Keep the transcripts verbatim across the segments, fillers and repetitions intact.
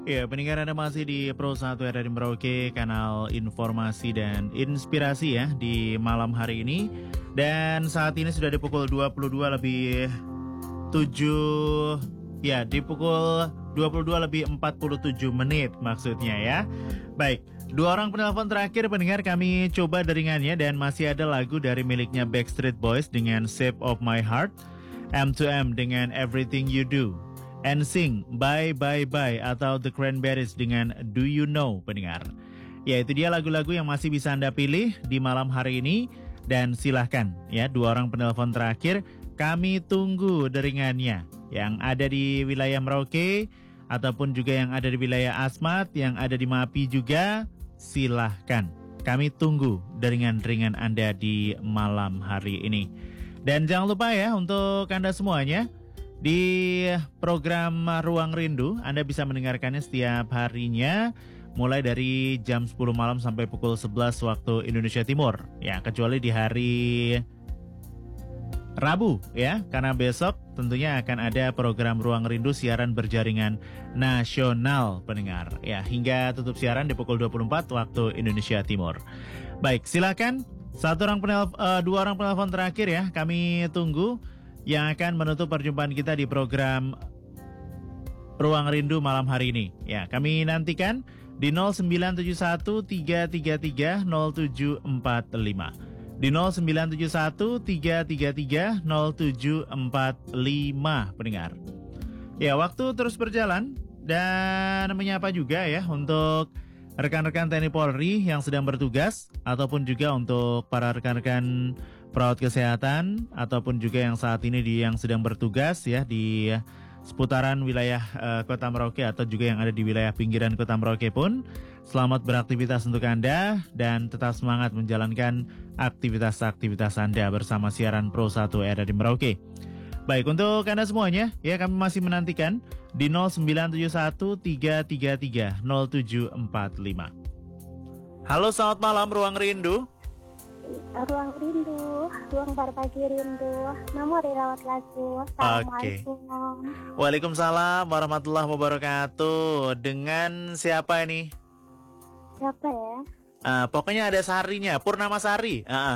Ya, pendengar Anda masih di Pro satu R R I Merauke, kanal informasi dan inspirasi ya di malam hari ini. Dan saat ini sudah di pukul dua puluh dua lebih tujuh, ya di pukul dua puluh dua lebih empat puluh tujuh menit maksudnya ya. Baik, dua orang penelpon terakhir pendengar kami coba deringannya dan masih ada lagu dari miliknya Backstreet Boys dengan Shape of My Heart, M two M dengan Everything You Do, N Sync Bye Bye Bye atau The Cranberries dengan Do You Know pendengar. Ya itu dia lagu-lagu yang masih bisa Anda pilih di malam hari ini. Dan silahkan ya dua orang penelpon terakhir kami tunggu deringannya yang ada di wilayah Merauke ataupun juga yang ada di wilayah Asmat, yang ada di Mapi juga. Silahkan kami tunggu deringan-deringan Anda di malam hari ini. Dan jangan lupa ya untuk Anda semuanya, di program Ruang Rindu Anda bisa mendengarkannya setiap harinya mulai dari jam sepuluh malam sampai pukul sebelas waktu Indonesia Timur. Ya, kecuali di hari Rabu ya, karena besok tentunya akan ada program Ruang Rindu siaran berjaringan nasional pendengar. Ya, hingga tutup siaran di pukul dua puluh empat waktu Indonesia Timur. Baik, silakan satu orang penelpon, uh, dua orang penelpon terakhir ya, kami tunggu yang akan menutup perjumpaan kita di program Ruang Rindu malam hari ini. Ya, kami nantikan di nol sembilan tujuh satu tiga tiga tiga nol tujuh empat lima. Di nol sembilan tujuh satu tiga tiga tiga nol tujuh empat lima pendengar. Ya, waktu terus berjalan dan menyapa juga ya untuk rekan-rekan T N I Polri yang sedang bertugas ataupun juga untuk para rekan-rekan perawat kesehatan ataupun juga yang saat ini di yang sedang bertugas ya di seputaran wilayah uh, Kota Merauke atau juga yang ada di wilayah pinggiran Kota Merauke pun. Selamat beraktivitas untuk Anda dan tetap semangat menjalankan aktivitas-aktivitas Anda bersama siaran Pro satu R R I Merauke. Baik, untuk Anda semuanya ya kami masih menantikan di nol sembilan tujuh satu tiga tiga tiga nol tujuh empat lima. Halo, selamat malam Ruang Rindu. Ruang Rindu, ruang berbagi rindu, nomor dirawat lagu. Assalamualaikum. Okay. Waalaikumsalam warahmatullahi wabarakatuh. Dengan siapa ini? Siapa ya? Uh, pokoknya ada Sarinya, Purnamasari. Uh.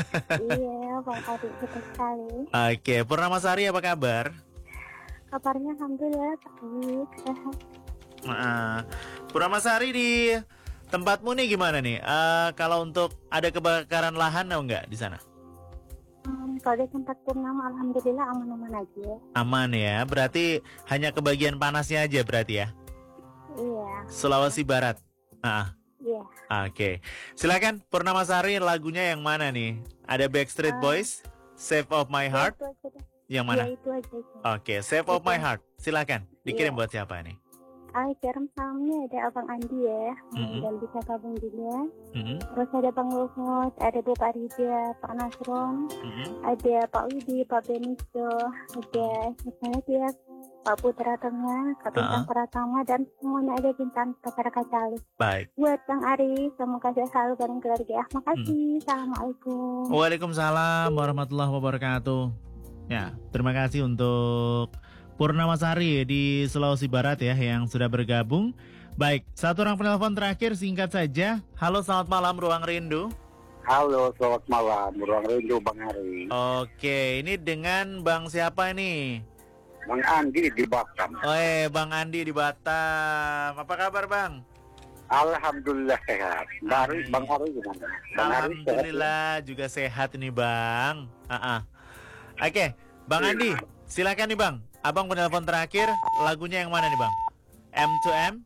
Iya, Bang Adi, betul sekali. Oke, okay. Purnamasari apa kabar? Kabarnya alhamdulillah baik, sehat. Uh, Purnamasari di tempatmu nih gimana nih? Uh, kalau untuk ada kebakaran lahan atau enggak di sana? Hmm, kalau di tempat Purnama alhamdulillah aman-aman aja. Aman ya, berarti hanya kebagian panasnya aja berarti ya? Iya. Sulawesi Barat. Ah. Iya. Oke, okay. Silakan Purnamasari, lagunya yang mana nih? Ada Backstreet uh, Boys, Shape of My Heart. Ya, itu aja. Yang mana? Ya, itu aja. Oke, okay. Shape of My Heart. Silakan, dikirim ya. Buat siapa nih? Ah, kirim salamnya ada Abang Andi ya, mm-hmm. dan bisa gabung juga. Mm-hmm. Terus ada Bang Luhut, ada Bu Parida, Pak Nasron, mm-hmm. ada Pak Widi, Pak Beniso, ada misalnya dia Pak Putra Tengah, Kak Bintang uh-huh. Pratama, dan semuanya ada bintang masyarakat Cali. Baik. Buat Bang Ari, semoga sehat selalu bareng keluarga. Ah, makasih. Hmm. Assalamualaikum. Waalaikumsalam warahmatullahi wabarakatuh. Ya, terima kasih untuk Purnamasari di Sulawesi Barat ya yang sudah bergabung. Baik, satu orang penelpon terakhir singkat saja. Halo, selamat malam Ruang Rindu. Halo, selamat malam Ruang Rindu Bang Ari. Oke, ini dengan Bang siapa ini? Bang Andi di Batam. Oh, eh, Bang Andi di Batam. Apa kabar Bang? Alhamdulillah sehat. Dari Bang Ari gimana? Bang Alhamdulillah sehat juga sehat ini Bang. Uh-uh. Oke, Bang Andi, silakan nih Bang. Abang penelpon terakhir, lagunya yang mana nih Bang? M two M?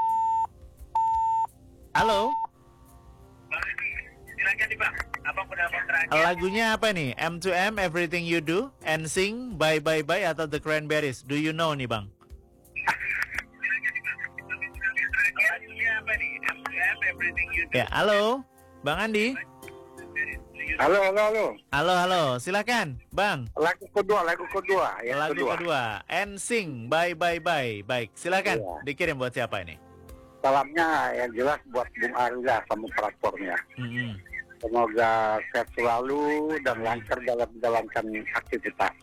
Halo? Silakan nih Bang. Abang penelpon terakhir. Lagunya apa nih? M two M, Everything You Do, N Sync Bye Bye Bye atau The Cranberries? Do you know nih Bang? Lagunya apa nih? M two M, Everything You Do. Ya, halo? Bang Andi? Halo, halo, halo. Halo, halo. Silakan, Bang. Lagu kedua, lagu kedua. Yang lagu kedua. kedua. N Sync Bye Bye Bye. Baik, silakan. Iya. Dikirim buat siapa ini? Salamnya yang jelas buat Bung Arila sama operatornya. Mm-hmm. Semoga sehat selalu dan lancar dalam menjalankan aktivitas.